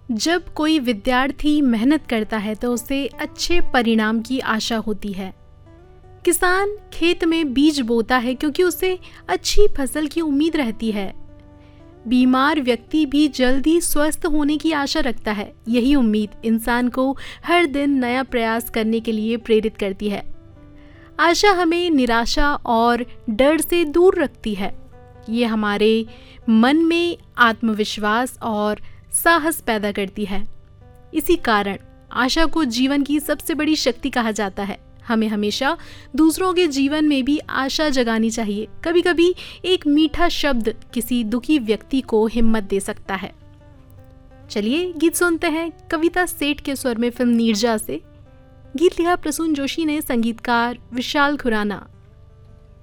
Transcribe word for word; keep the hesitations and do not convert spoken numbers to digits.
जब कोई विद्यार्थी मेहनत करता है तो उसे अच्छे परिणाम की आशा होती है। किसान खेत में बीज बोता है क्योंकि उसे अच्छी फसल की उम्मीद रहती है। बीमार व्यक्ति भी जल्दी स्वस्थ होने की आशा रखता है। यही उम्मीद इंसान को हर दिन नया प्रयास करने के लिए प्रेरित करती है। आशा हमें निराशा और डर से दूर रखती है। ये हमारे मन में आत्मविश्वास और साहस पैदा करती है। इसी कारण आशा को जीवन की सबसे बड़ी शक्ति कहा जाता है। हमें हमेशा दूसरों के जीवन में भी आशा जगानी चाहिए। कभी कभी एक मीठा शब्द किसी दुखी व्यक्ति को हिम्मत दे सकता है। चलिए गीत सुनते हैं कविता सेठ के स्वर में फिल्म नीरजा से। गीत लिखा प्रसून जोशी ने, संगीतकार विशाल खुराना।